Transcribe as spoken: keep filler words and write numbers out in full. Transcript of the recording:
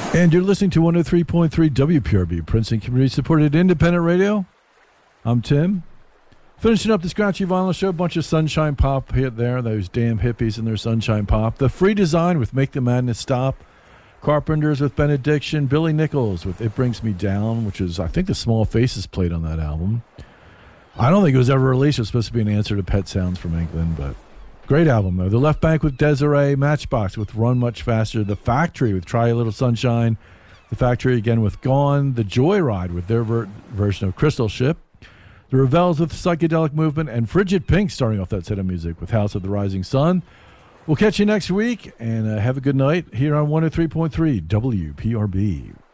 And you're listening to one oh three point three W P R B, Princeton Community Supported Independent Radio. I'm Tim. Finishing up the Scratchy Vinyl Show, a bunch of Sunshine Pop hit there, those damn hippies and their Sunshine Pop. The Free Design with Make the Madness Stop. Carpenters with Benediction. Billy Nichols with It Brings Me Down, which is, I think, the Small Faces played on that album. I don't think it was ever released. It was supposed to be an answer to Pet Sounds from England, but great album, though. The Left Bank with Desiree. Matchbox with Run Much Faster. The Factory with Try a Little Sunshine. The Factory again with Gone. The Joyride with their ver- version of Crystal Ship. The Revels with Psychedelic Movement. And Frigid Pink starting off that set of music with House of the Rising Sun. We'll catch you next week, and uh, have a good night here on one oh three point three W P R B.